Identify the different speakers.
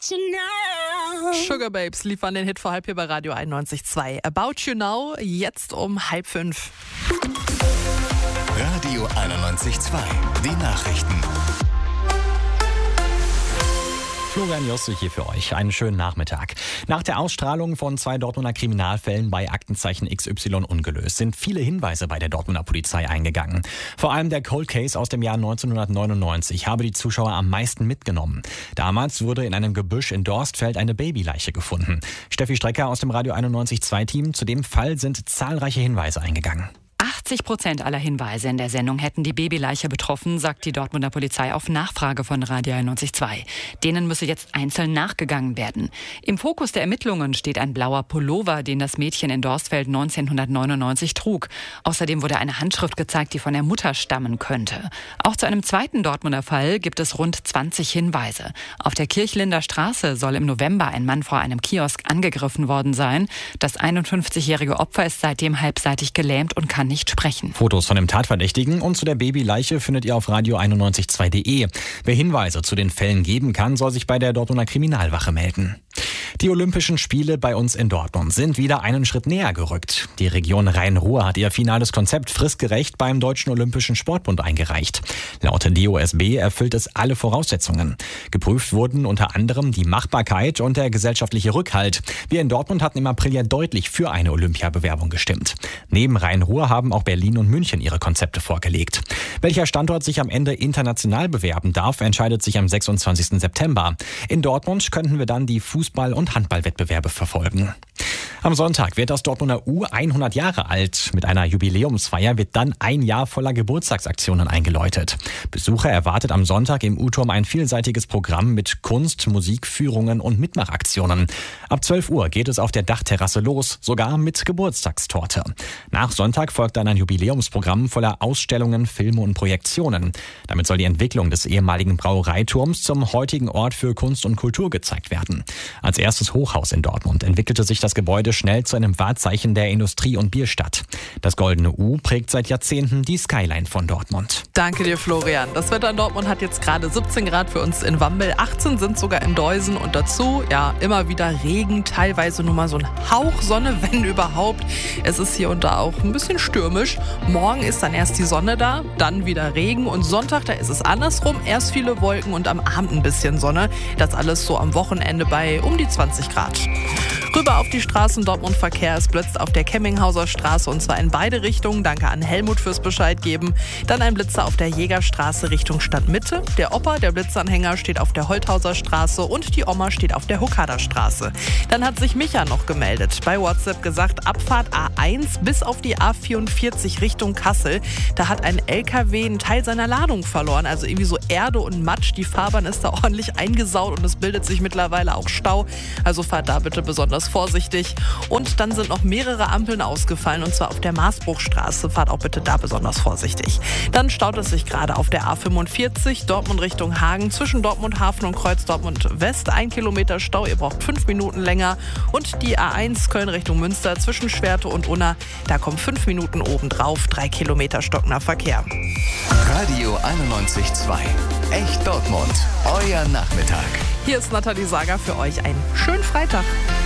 Speaker 1: Sugar Babes liefern den Hit vor halb hier bei Radio 91.2. About You Now, jetzt um 4:30.
Speaker 2: Radio 91.2, die Nachrichten.
Speaker 3: Florian Josse hier für euch. Einen schönen Nachmittag. Nach der Ausstrahlung von 2 Dortmunder Kriminalfällen bei Aktenzeichen XY ungelöst sind viele Hinweise bei der Dortmunder Polizei eingegangen. Vor allem der Cold Case aus dem Jahr 1999 habe die Zuschauer am meisten mitgenommen. Damals wurde in einem Gebüsch in Dorstfeld eine Babyleiche gefunden. Steffi Strecker aus dem Radio 91.2-Team. Zu dem Fall sind zahlreiche Hinweise eingegangen.
Speaker 4: 80% aller Hinweise in der Sendung hätten die Babyleiche betroffen, sagt die Dortmunder Polizei auf Nachfrage von Radio 91.2. Denen müsse jetzt einzeln nachgegangen werden. Im Fokus der Ermittlungen steht ein blauer Pullover, den das Mädchen in Dorstfeld 1999 trug. Außerdem wurde eine Handschrift gezeigt, die von der Mutter stammen könnte. Auch zu einem zweiten Dortmunder Fall gibt es rund 20 Hinweise. Auf der Kirchlinder Straße soll im November ein Mann vor einem Kiosk angegriffen worden sein. Das 51-jährige Opfer ist seitdem halbseitig gelähmt und kann nicht sprechen.
Speaker 3: Fotos von dem Tatverdächtigen und zu der Babyleiche findet ihr auf radio912.de. Wer Hinweise zu den Fällen geben kann, soll sich bei der Dortmunder Kriminalwache melden. Die Olympischen Spiele bei uns in Dortmund sind wieder einen Schritt näher gerückt. Die Region Rhein-Ruhr hat ihr finales Konzept fristgerecht beim Deutschen Olympischen Sportbund eingereicht. Laut DOSB erfüllt es alle Voraussetzungen. Geprüft wurden unter anderem die Machbarkeit und der gesellschaftliche Rückhalt. Wir in Dortmund hatten im April ja deutlich für eine Olympiabewerbung gestimmt. Neben Rhein-Ruhr haben auch Berlin und München ihre Konzepte vorgelegt. Welcher Standort sich am Ende international bewerben darf, entscheidet sich am 26. September. In Dortmund könnten wir dann die Fußball- und Handballwettbewerbe verfolgen. Am Sonntag wird das Dortmunder U 100 Jahre alt. Mit einer Jubiläumsfeier wird dann ein Jahr voller Geburtstagsaktionen eingeläutet. Besucher erwartet am Sonntag im U-Turm ein vielseitiges Programm mit Kunst, Musik, Führungen und Mitmachaktionen. Ab 12 Uhr geht es auf der Dachterrasse los, sogar mit Geburtstagstorte. Nach Sonntag folgt dann ein Jubiläumsprogramm voller Ausstellungen, Filme und Projektionen. Damit soll die Entwicklung des ehemaligen Brauereiturms zum heutigen Ort für Kunst und Kultur gezeigt werden. Als erstes Hochhaus in Dortmund entwickelte sich das Gebäude schnell zu einem Wahrzeichen der Industrie- und Bierstadt. Das Goldene U prägt seit Jahrzehnten die Skyline von Dortmund.
Speaker 1: Danke dir, Florian. Das Wetter in Dortmund hat jetzt gerade 17 Grad für uns in Wambel, 18 sind sogar in Deusen und dazu, ja, immer wieder Regen, teilweise nur mal so ein Hauch Sonne, wenn überhaupt. Es ist hier und da auch ein bisschen stürmisch. Morgen ist dann erst die Sonne da, dann wieder Regen und Sonntag, da ist es andersrum. Erst viele Wolken und am Abend ein bisschen Sonne. Das alles so am Wochenende bei um die 20 Grad. Rüber auf die Straßen Dortmund-Verkehr. Es blitzt auf der Kemminghauser Straße und zwar in beide Richtungen. Danke an Helmut fürs Bescheid geben. Dann ein Blitzer auf der Jägerstraße Richtung Stadtmitte. Der Opa, der Blitzanhänger, steht auf der Holthauser Straße und die Oma steht auf der Hokader Straße. Dann hat sich Micha noch gemeldet. Bei WhatsApp gesagt, Abfahrt A1 bis auf die A44 Richtung Kassel. Da hat ein LKW einen Teil seiner Ladung verloren. Also irgendwie so Erde und Matsch. Die Fahrbahn ist da ordentlich eingesaut und es bildet sich mittlerweile auch Stau. Also fahrt da bitte besonders vorsichtig. Und dann sind noch mehrere Ampeln ausgefallen und zwar auf der Marsbruchstraße. Fahrt auch bitte da besonders vorsichtig. Dann staut es sich gerade auf der A45 Dortmund Richtung Hagen zwischen Dortmund Hafen und Kreuz Dortmund West. 1 Kilometer Stau, ihr braucht 5 Minuten länger. Und die A1 Köln Richtung Münster zwischen Schwerte und Unna. Da kommen 5 Minuten obendrauf. 3 Kilometer stockender Verkehr.
Speaker 2: Radio 91.2, echt Dortmund, euer Nachmittag.
Speaker 1: Hier ist Nathalie Sager für euch. Einen schönen Freitag.